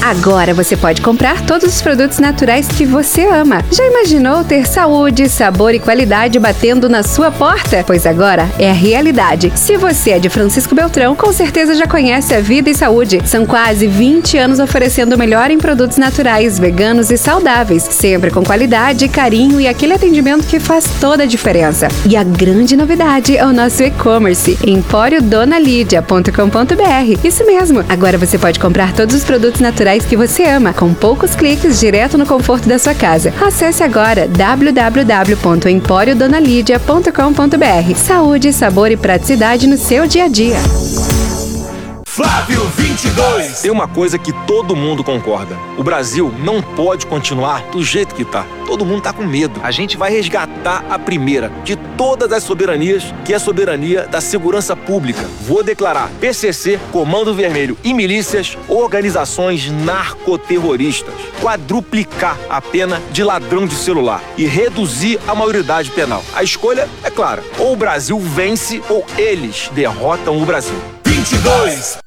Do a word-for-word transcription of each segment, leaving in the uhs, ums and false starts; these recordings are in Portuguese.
Agora você pode comprar todos os produtos naturais que você ama. Já imaginou ter saúde, sabor e qualidade batendo na sua porta? Pois agora é a realidade. Se você é de Francisco Beltrão, com certeza já conhece a Vida e Saúde. São quase vinte anos oferecendo o melhor em produtos naturais, veganos e saudáveis, sempre com qualidade, carinho e aquele atendimento que faz toda a diferença. E a grande novidade é o nosso e-commerce, empório dona lídia ponto com ponto b r. Isso mesmo, agora você pode comprar todos os produtos naturais que você ama, com poucos cliques, direto no conforto da sua casa. Acesse agora w w w ponto empório dona lídia ponto com ponto b r. Saúde, sabor e praticidade no seu dia a dia. Flávio vinte e dois. Tem uma coisa que todo mundo concorda: o Brasil não pode continuar do jeito que tá. Todo mundo tá com medo. A gente vai resgatar a primeira de todas as soberanias, que é a soberania da segurança pública. Vou declarar P C C, Comando Vermelho e milícias organizações narcoterroristas. Quadruplicar a pena de ladrão de celular e reduzir a maioridade penal. A escolha é clara: ou o Brasil vence ou eles derrotam o Brasil. vinte e dois.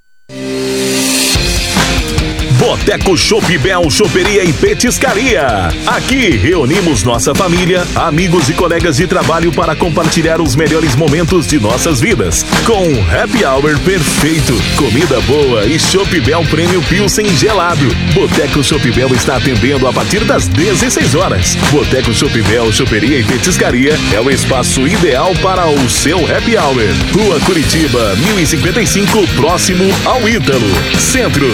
Boteco Chopp Bel, choperia e petiscaria. Aqui reunimos nossa família, amigos e colegas de trabalho para compartilhar os melhores momentos de nossas vidas. Com um happy hour perfeito, comida boa e Chopp Bel Prêmio Pilsen gelado. Boteco Chopp Bel está atendendo a partir das dezesseis horas. Boteco Chopp Bel, choperia e petiscaria é o espaço ideal para o seu happy hour. Rua Curitiba, mil e cinquenta e cinco, próximo ao Ítalo Centro.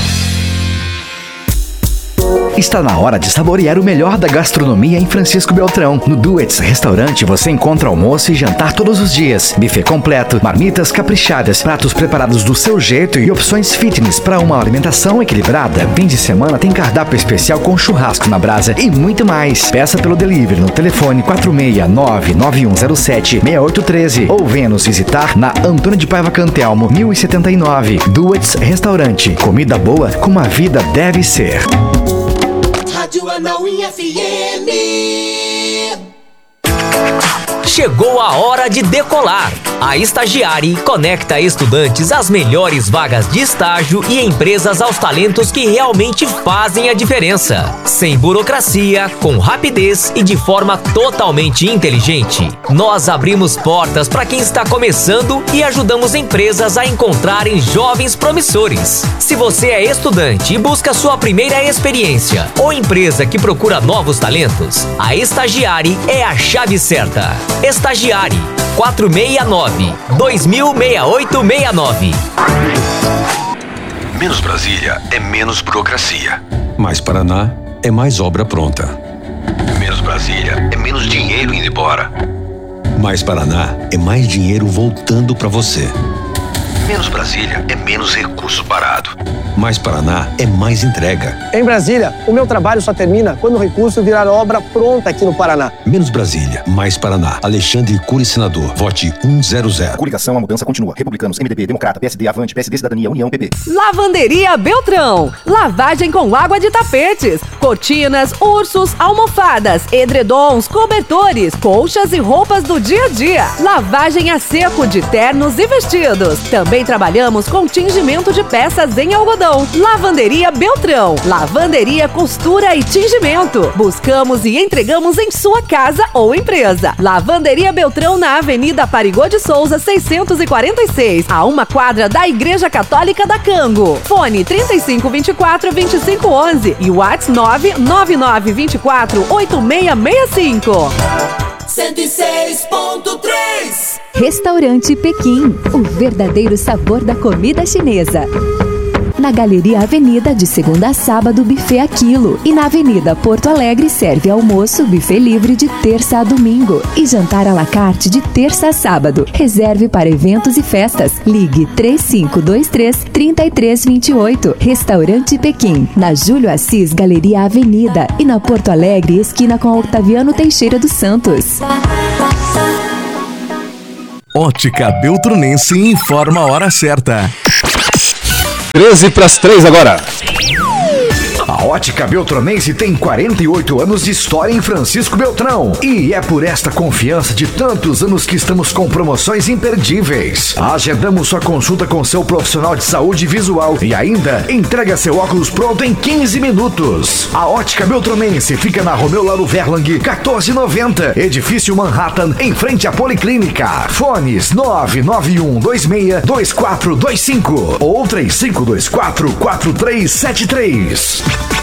Está na hora de saborear o melhor da gastronomia em Francisco Beltrão. No Duets Restaurante você encontra almoço e jantar todos os dias, buffet completo, marmitas caprichadas, pratos preparados do seu jeito e opções fitness para uma alimentação equilibrada. Fim de semana tem cardápio especial com churrasco na brasa e muito mais. Peça pelo delivery no telefone quatro seis nove, nove um zero sete, seis oito um três ou venha nos visitar na Antônio de Paiva Cantelmo, mil e setenta e nove. Duets Restaurante. Comida boa como a vida deve ser. Rádio Anauim F M. Chegou a hora de decolar. A Estagiari conecta estudantes às melhores vagas de estágio e empresas aos talentos que realmente fazem a diferença. Sem burocracia, com rapidez e de forma totalmente inteligente. Nós abrimos portas para quem está começando e ajudamos empresas a encontrarem jovens promissores. Se você é estudante e busca sua primeira experiência ou empresa que procura novos talentos, a Estagiari é a chave certa. Estagiari quatro seis nove, dois mil, seis oito seis nove. Menos Brasília é menos burocracia. Mais Paraná é mais obra pronta. Menos Brasília é menos dinheiro indo embora. Mais Paraná é mais dinheiro voltando pra você. Menos Brasília é menos recurso parado. Mais Paraná é mais entrega. Em Brasília, o meu trabalho só termina quando o recurso virar obra pronta aqui no Paraná. Menos Brasília, mais Paraná. Alexandre Cury, senador. Vote um zero zero. Coligação, a mudança continua. Republicanos, M D B, Democrata, P S D, Avante, P S D, Cidadania, União, P P. Lavanderia Beltrão. Lavagem com água de tapetes, cortinas, ursos, almofadas, edredons, cobertores, colchas e roupas do dia a dia. Lavagem a seco de ternos e vestidos. Também trabalhamos com tingimento de peças em algodão. Lavanderia Beltrão. Lavanderia, costura e tingimento. Buscamos e entregamos em sua casa ou empresa. Lavanderia Beltrão na Avenida Parigô de Souza, seiscentos e quarenta e seis, a uma quadra da Igreja Católica da Cango. Fone trinta e cinco, vinte e quatro, vinte e cinco, onze e WhatsApp nove nove nove, vinte e quatro, oito seis seis cinco. cento e seis ponto três. Restaurante Pequim, o verdadeiro sabor da comida chinesa. Na Galeria Avenida, de segunda a sábado, buffet a quilo. E na Avenida Porto Alegre, serve almoço, buffet livre de terça a domingo. E jantar à la carte de terça a sábado. Reserve para eventos e festas. Ligue três cinco dois três, três três dois oito. Restaurante Pequim, na Júlio Assis, Galeria Avenida. E na Porto Alegre, esquina com Octaviano Teixeira dos Santos. Ótica Beltronense informa a hora certa. treze para as três agora. A A Ótica Beltronense tem quarenta e oito anos de história em Francisco Beltrão. E é por esta confiança de tantos anos que estamos com promoções imperdíveis. Agendamos sua consulta com seu profissional de saúde visual e ainda entrega seu óculos pronto em quinze minutos. A Ótica Beltronense fica na Romeu Lauro Verlang, quatorze e noventa, Edifício Manhattan, em frente à Policlínica. Fones nove nove um dois seis dois quatro dois cinco ou três cinco dois quatro quatro três sete três.